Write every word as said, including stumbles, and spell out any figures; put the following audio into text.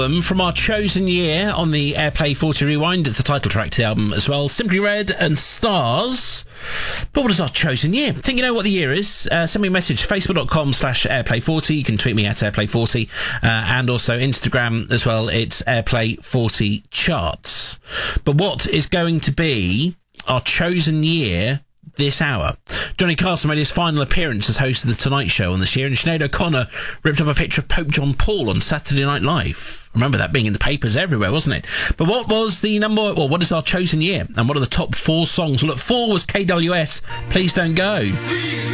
From our chosen year on the Airplay forty Rewind, it's the title track to the album as well. Simply Red and Stars. But what is our chosen year? Think you know what the year is? Uh, send me a message, facebook.com slash airplay40. You can tweet me at airplay forty, uh, and also Instagram as well. It's airplay forty charts. But what is going to be our chosen year this hour? Johnny Carson made his final appearance as host of The Tonight Show on this year, and Sinead O'Connor ripped up a picture of Pope John Paul on Saturday Night Live. Remember that being in the papers everywhere, wasn't it? But what was the number, well, what is our chosen year? And what are the top four songs? Well, at four was K W S, Please Don't Go.